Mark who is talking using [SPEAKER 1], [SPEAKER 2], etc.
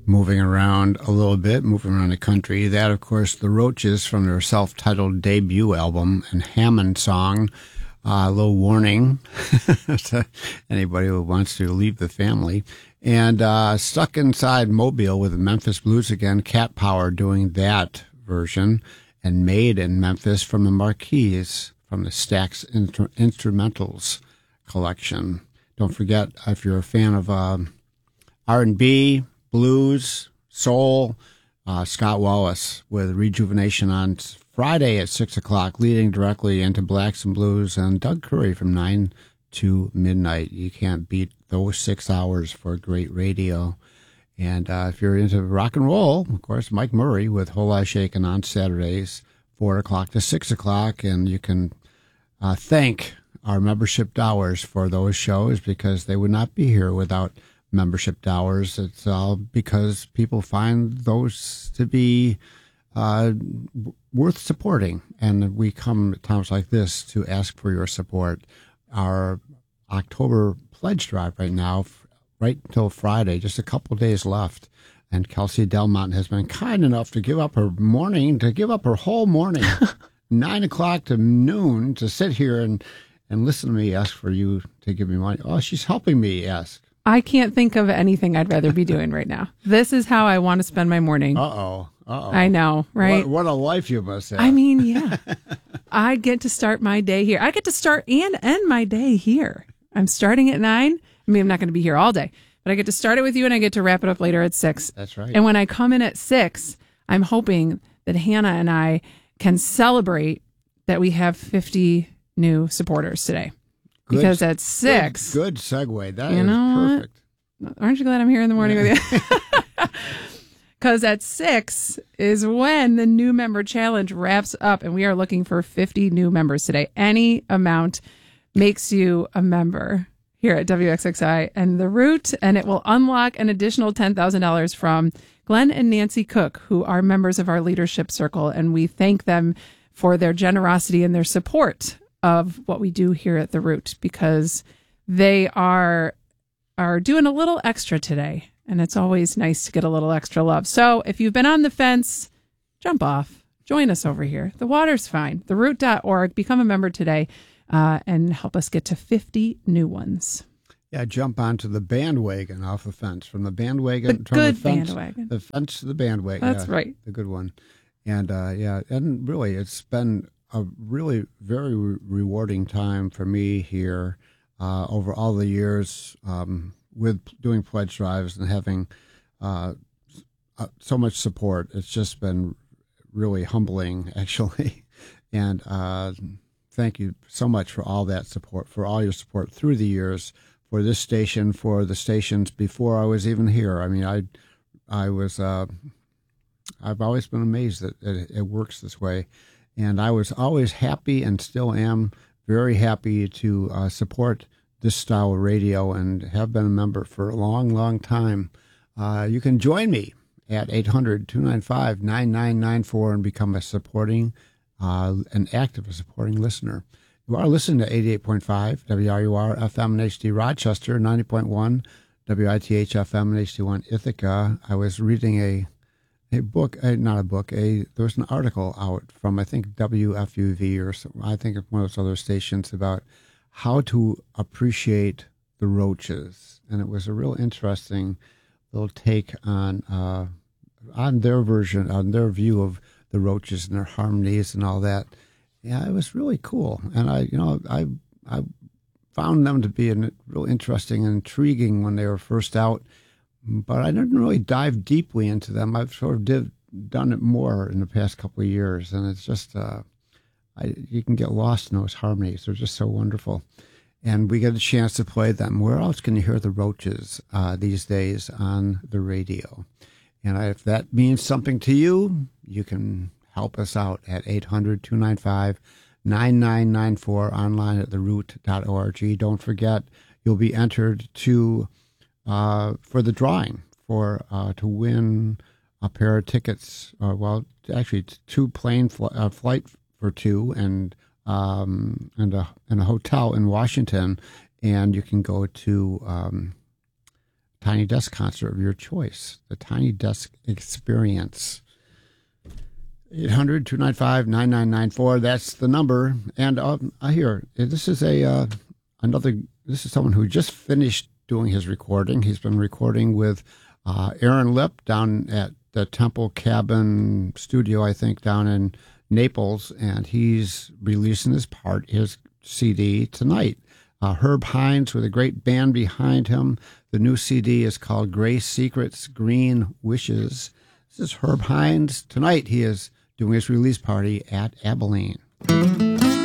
[SPEAKER 1] moving around a little bit, moving around the country. That, of course, the Roaches from their self-titled debut album and Hammond song. A little warning to anybody who wants to leave the family. And Stuck Inside Mobile with the Memphis Blues again, Cat Power doing that version. And Made in Memphis from the Marquis from the Stax Instrumentals collection. Don't forget, if you're a fan of R&B, blues, soul, Scott Wallace with Rejuvenation on Friday at 6 o'clock, leading directly into Blacks and Blues, and Doug Curry from 9 to midnight. You can't beat those 6 hours for great radio. And if you're into rock and roll, of course, Mike Murray with Whole Lot Shakin' on Saturdays, 4 o'clock to 6 o'clock. And you can thank our membership dollars for those shows because they would not be here without membership dollars. It's all because people find those to be worth supporting. And we come at times like this to ask for your support. Our October pledge drive right now, right until Friday, just a couple days left. And Kelsey Delmont has been kind enough to give up her whole morning, 9 o'clock to noon, to sit here and listen to me ask for you to give me money. Oh, she's helping me ask.
[SPEAKER 2] I can't think of anything I'd rather be doing right now. This is how I want to spend my morning.
[SPEAKER 1] Uh-oh.
[SPEAKER 2] I know, right?
[SPEAKER 1] What a life you must have.
[SPEAKER 2] I mean, yeah. I get to start my day here. I get to start and end my day here. I'm starting at 9. I mean, I'm not going to be here all day, but I get to start it with you and I get to wrap it up later at 6.
[SPEAKER 1] That's right.
[SPEAKER 2] And when I come in at 6, I'm hoping that Hannah and I can celebrate that we have 50 new supporters today. Because at 6.
[SPEAKER 1] Good segue. That is perfect.
[SPEAKER 2] What? Aren't you glad I'm here in the morning with you? Because at 6 is when the new member challenge wraps up, and we are looking for 50 new members today. Any amount makes you a member here at WXXI and The Root, and it will unlock an additional $10,000 from Glenn and Nancy Cook, who are members of our leadership circle, and we thank them for their generosity and their support of what we do here at The Root, because they are doing a little extra today. And it's always nice to get a little extra love. So if you've been on the fence, jump off. Join us over here. The water's fine. TheRoot.org. Become a member today and help us get to 50 new ones.
[SPEAKER 1] Yeah, jump onto the bandwagon off the fence. From the bandwagon.
[SPEAKER 2] Bandwagon.
[SPEAKER 1] The fence to the bandwagon.
[SPEAKER 2] That's right.
[SPEAKER 1] The good one. And and really it's been a really very rewarding time for me here over all the years with doing pledge drives and having so much support. It's just been really humbling, actually. And thank you so much for all that support, for all your support through the years, for this station, for the stations before I was even here. I mean, I've always been amazed that it works this way. And I was always happy and still am very happy to support this style of radio and have been a member for a long, long time. You can join me at 800-295-9994 and become a supporting, an active supporting listener. You are listening to 88.5 WRUR FM and HD Rochester, 90.1 WITH FM and HD1 Ithaca. I was reading a book, there was an article out from, I think, WFUV or something, I think one of those other stations about how to appreciate the Roaches. And it was a real interesting little take on their version, on their view of the Roaches and their harmonies and all that. Yeah, it was really cool. And I found them to be real interesting and intriguing when they were first out. But I didn't really dive deeply into them. I've sort of done it more in the past couple of years, and it's just you can get lost in those harmonies. They're just so wonderful, and we get a chance to play them. Where else can you hear the Roaches these days on the radio? And if that means something to you, you can help us out at 800-295-9994 online at theroot.org. Don't forget, you'll be entered to for the drawing to win a pair of tickets. Actually, 2 plane flight for 2 and a hotel in Washington, and you can go to Tiny Desk concert of your choice, the Tiny Desk Experience. 800-295-9994. That's the number. And I hear this is this is someone who just finished doing his recording. He's been recording with Aaron Lip down at the Temple Cabin Studio, I think, down in Naples, and he's releasing his CD tonight. Herb Hines with a great band behind him. The new CD is called Gray Secrets, Green Wishes. This is Herb Hines. Tonight he is doing his release party at Abilene.